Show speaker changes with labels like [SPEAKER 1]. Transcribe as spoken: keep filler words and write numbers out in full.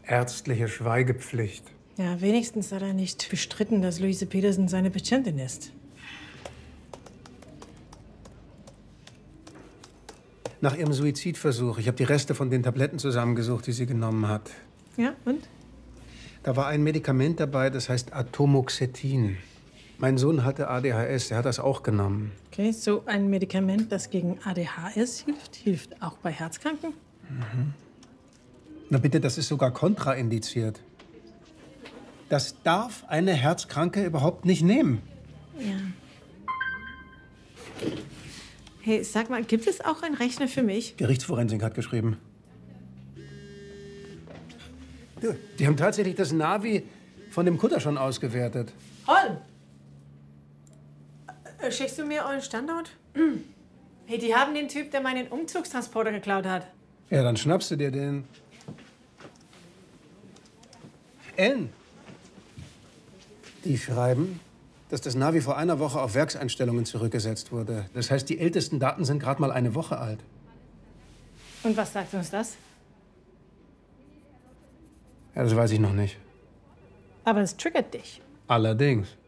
[SPEAKER 1] Ärztliche Schweigepflicht.
[SPEAKER 2] Ja, wenigstens hat er nicht bestritten, dass Luise Petersen seine Patientin ist.
[SPEAKER 1] Nach ihrem Suizidversuch, ich habe die Reste von den Tabletten zusammengesucht, die sie genommen hat.
[SPEAKER 2] Ja, und?
[SPEAKER 1] Da war ein Medikament dabei, das heißt Atomoxetin. Mein Sohn hatte A D H S, der hat das auch genommen.
[SPEAKER 2] Okay, so ein Medikament, das gegen A D H S hilft, hilft auch bei Herzkranken?
[SPEAKER 1] Mhm. Na bitte, das ist sogar kontraindiziert. Das darf eine Herzkranke überhaupt nicht nehmen.
[SPEAKER 2] Ja. Hey, sag mal, gibt es auch einen Rechner für mich?
[SPEAKER 1] Gerichtsforensik hat geschrieben. Du, die haben tatsächlich das Navi von dem Kutter schon ausgewertet.
[SPEAKER 2] Holm! Äh, schickst du mir euren Standort? Hey, die haben den Typ, der meinen Umzugstransporter geklaut hat.
[SPEAKER 1] Ja, dann schnappst du dir den. Ellen, die schreiben, dass das Navi vor einer Woche auf Werkseinstellungen zurückgesetzt wurde. Das heißt, die ältesten Daten sind gerade mal eine Woche alt.
[SPEAKER 2] Und was sagt uns das?
[SPEAKER 1] Ja, das weiß ich noch nicht.
[SPEAKER 2] Aber es triggert dich.
[SPEAKER 1] Allerdings.